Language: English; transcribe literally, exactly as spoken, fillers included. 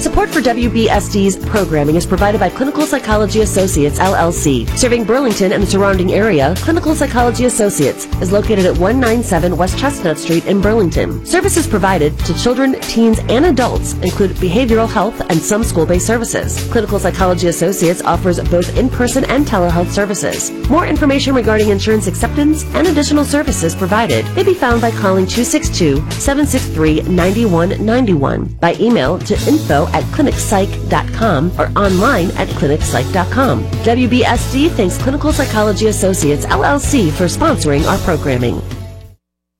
Support for W B S D's programming is provided by Clinical Psychology Associates, L L C. Serving Burlington and the surrounding area, Clinical Psychology Associates is located at one ninety-seven West Chestnut Street in Burlington. Services provided to children, teens, and adults include behavioral health and some school-based services. Clinical Psychology Associates offers both in-person and telehealth services. More information regarding insurance acceptance and additional services provided may be found by calling two six two, seven six three, nine one nine one, by email to info at clinic psych dot com or online at clinic psych dot com. W B S D thanks Clinical Psychology Associates, L L C for sponsoring our programming.